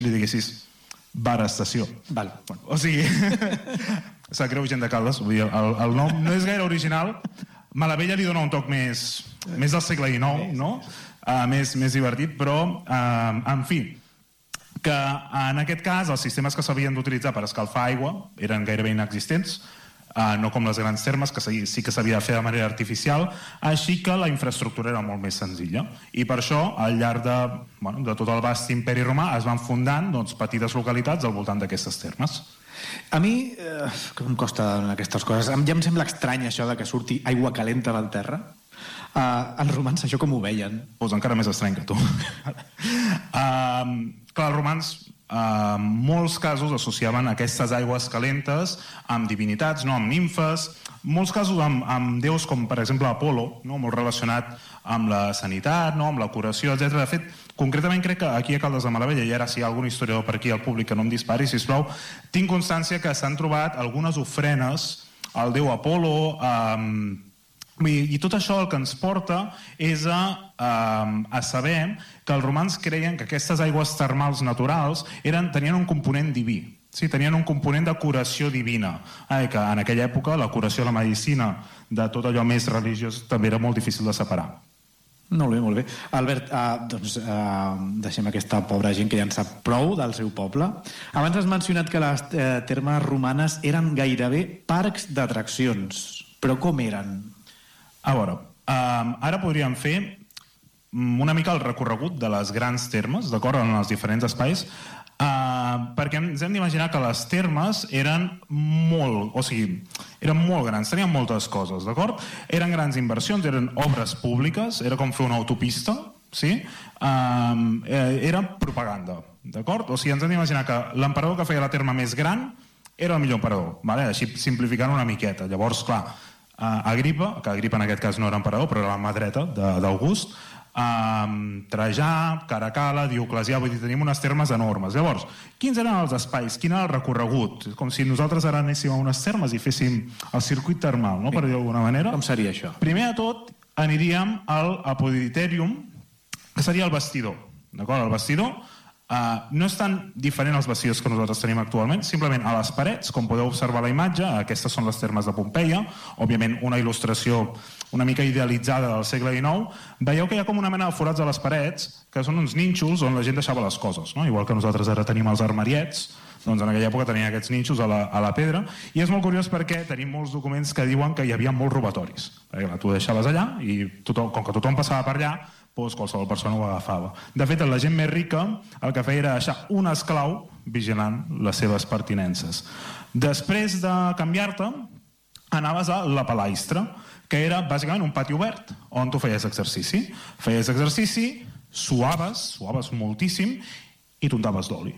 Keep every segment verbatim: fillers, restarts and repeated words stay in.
li diguessis bar estació. Val. Bueno, o sigui, s'ha creu gent de Caldes, vull dir, el, el nom no és gaire original. Malavella li dona un toc més, més del segle dinou, no? Uh, més, més divertit, però, uh, en fi, que en aquest cas els sistemes que s'havien d'utilitzar per escalfar aigua eren gairebé inexistents, uh, no com les grans termes, que sí que s'havia de fer de manera artificial, així que la infraestructura era molt més senzilla. I per això, al llarg de, bueno, de tot el vast imperi romà, es van fundant doncs, petites localitats al voltant d'aquestes termes. A mi, eh, que em costa aquestes coses, ja em sembla estrany això de que surti aigua calenta del terra. Uh, els romans això com ho veien? Pues encara més estrany que tu. uh, clar, els romans Uh, molts casos associaven aquestes aigües calentes amb divinitats, no? Amb nimfes, molts casos amb, amb déus com per exemple Apolo, no? Molt relacionat amb la sanitat, no? Amb la curació, etcètera. De fet, concretament crec que aquí a Caldes de Malavella, i ara si hi ha algun historiador per aquí al públic que no em dispari, sisplau, tinc constància que s'han trobat algunes ofrenes al déu Apolo, um, i tot això el que ens porta és a, a saber que els romans creien que aquestes aigües termals naturals eren, tenien un component diví, sí, tenien un component de curació divina, eh, que en aquella època la curació, la medicina de tot allò més religiós també era molt difícil de separar. Molt bé, molt bé. Albert, uh, doncs uh, deixem aquesta pobra gent que ja en sap prou del seu poble. Abans has mencionat que les uh, termes romanes eren gairebé parcs d'atraccions, però com eren? A veure, um, ara podríem fer una mica el recorregut de les grans termes, d'acord, en els diferents espais, uh, perquè ens hem d'imaginar que les termes eren molt, o sigui, eren molt grans, tenien moltes coses, d'acord? Eren grans inversions, eren obres públiques, era com fer una autopista, sí? Um, era propaganda, d'acord? O sigui, ens hem d'imaginar que l'emperador que feia la terma més gran era el millor emperador, vale? Així simplificant una miqueta. Llavors, clar, Uh, Agripa, que Agripa en aquest cas no era emperador, però era la mà dreta d'August, uh, Trajà, Caracalla, Dioclecià, vull dir, tenim unes termes enormes. Llavors, quins eren els espais? Quin era el recorregut? Com si nosaltres ara anéssim a unes termes i féssim el circuit termal, no? Per dir d'alguna manera. Com seria això? Primer de tot, aniríem al Apoditerium, que seria el vestidor, d'acord? El vestidor Uh, no és tan diferent als vestidors que nosaltres tenim actualment, simplement a les parets, com podeu observar a la imatge, aquestes són les termes de Pompeia, òbviament una il·lustració una mica idealitzada del segle dinou, veieu que hi ha com una mena de forats a les parets, que són uns nínxols on la gent deixava les coses, no? Igual que nosaltres ara tenim els armariets, doncs en aquella època tenien aquests nínxols a la, a la pedra, i és molt curiós perquè tenim molts documents que diuen que hi havia molts robatoris, perquè clar, tu deixaves allà i tothom, com que tothom passava per allà, doncs qualsevol persona ho agafava. De fet, la gent més rica el que feia era deixar un esclau vigilant les seves pertinences. Després de canviar-te, anaves a la palaistra, que era bàsicament un pati obert on tu feies exercici. Feies exercici, suaves, suaves moltíssim, i t'untaves d'oli.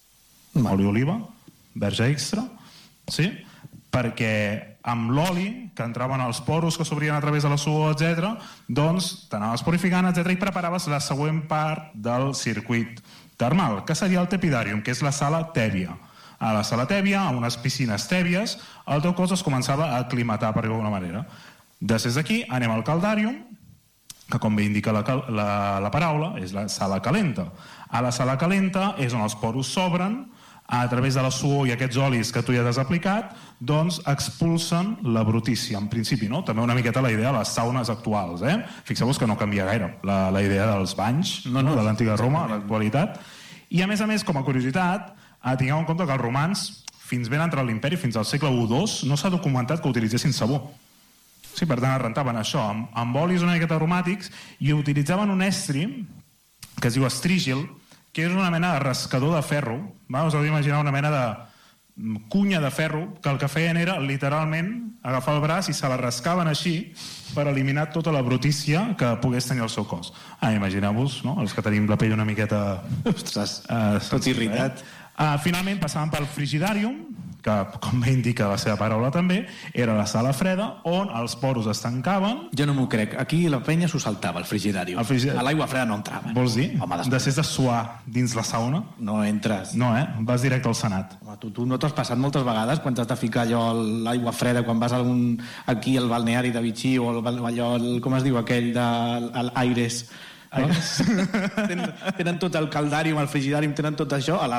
Oli oliva, verge extra, sí? Perquè amb l'oli, que entraven als poros que s'obrien a través de la suor, etcètera, doncs t'anaves purificant, etcètera, i preparaves la següent part del circuit termal, que seria el tepidàrium, que és la sala tèbia. A la sala tèbia, a unes piscines tèbies, el teu cos es començava a aclimatar, per d'alguna manera. Després d'aquí anem al caldàrium, que com bé indica la, la, la paraula, és la sala calenta. A la sala calenta és on els poros s'obren, a través de la suor i aquests olis que tu ja has aplicat, doncs expulsen la brutícia, en principi, no? També una miqueta la idea de les saunes actuals, eh? Fixeu-vos que no canvia gaire la, la idea dels banys, no, no, de l'antiga Roma a l'actualitat. I a més a més, com a curiositat, eh, tingueu en compte que els romans, fins ben entrat l'imperi, fins al segle u dos, no s'ha documentat que utilitzessin sabó. Sí, per tant, rentaven això amb, amb olis una miqueta aromàtics i utilitzaven un estri que es diu estrígil, que és una mena de rascador de ferro. Va? Us heu d'imaginar una mena de cunya de ferro, que el que feien era literalment agafar el braç i se la rascaven així per eliminar tota la brutícia que pogués tenir el seu cos. Ah, imagineu-vos, no? Els que tenim la pell una miqueta... Ostres, uh, tot irritat. Eh? Uh, finalment passaven pel frigidàrium, que, com bé indica la seva paraula també, era la sala freda on els poros es tancaven. Jo no m'ho crec. Aquí la penya s'ho saltava, el frigidari. El frigidari. A l'aigua freda no entraven. Vols dir? Home, després de suar dins la sauna? No entres. No, eh? Vas directe al Senat. Home, tu, tu no t'has passat moltes vegades quan t'has de ficar allò l'aigua freda, quan vas a algun, aquí al balneari de Vichy o el, allò, el, com es diu aquell, de l'Aires, No? tenen, tenen tot el caldàrium, el frigidàrium, tenen tot això a la